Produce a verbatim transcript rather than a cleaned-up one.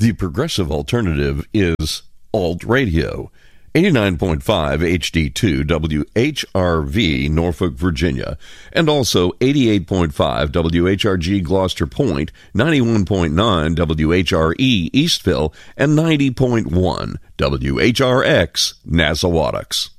The progressive alternative is Alt Radio. eighty-nine point five H D two W H R V, Norfolk, Virginia, and also eighty-eight point five W H R G, Gloucester Point, ninety-one point nine W H R E, Eastville, and ninety point one W H R X, Nassau-Wattocks.